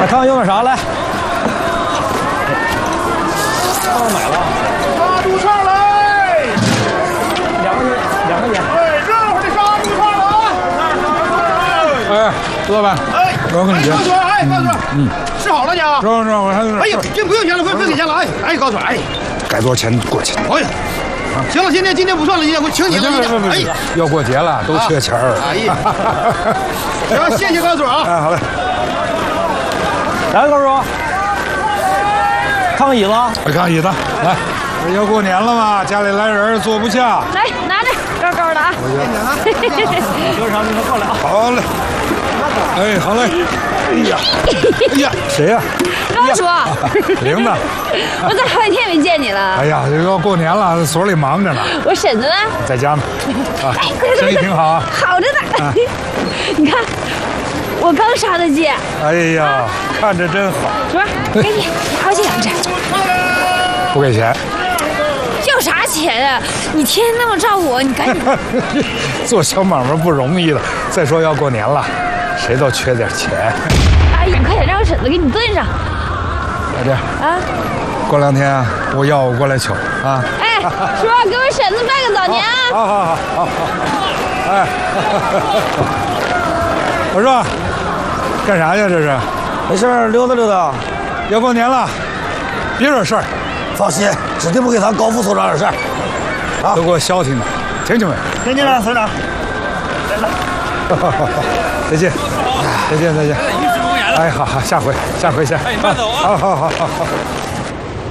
看看有没有啥来。买了。 杀猪串来 2块钱。 哎，热乎的杀猪串了啊！ 哎，老板， 哎， 我跟你讲， 高主任，哎，高主任，吃好了呢？ 是，我还是。 哎呀，这不用钱了，不用给钱了，哎，高主任，哎， 该多少钱多少钱。 哎呀，行了，今天不算了，今天我请你了， 哎，要过节了，都缺钱儿。 哎呀，行，谢谢高主任啊。 哎，好嘞。来，高叔，看看椅子。来看椅子，来。要过年了嘛，家里来人坐不下。 来，拿着，高高的啊。 多少你们过来啊。好嘞。哎，好嘞。哎呀，哎呀，谁呀？ 高叔。 玲子。 我咋好几天没见你了？ 哎呀，这要过年了，所里忙着呢。 我婶子呢？ 在家呢。啊，生意挺好啊。 好着呢。你看，我刚杀的鸡。 哎呀，看着真好。 主任，给你好几两只。 不给钱。 要啥钱啊？你天天那么照顾我，你赶紧。 做小买卖不容易的，再说要过年了，谁都缺点钱。 哎，你快点让我婶子给你炖上。 老弟啊，过2天我要我过来取啊。 哎，叔，给我婶子拜个早年啊！ 好。哎，我说，干啥去？这是？ 没事，溜达溜达。 要过年了，别惹事儿。 放心，指定不给咱高副所长惹事儿。 啊，都给我消停的，听见没？ 听见了，所长。 再见，再见。哎，好，下回见。 哎，慢走啊！ 好。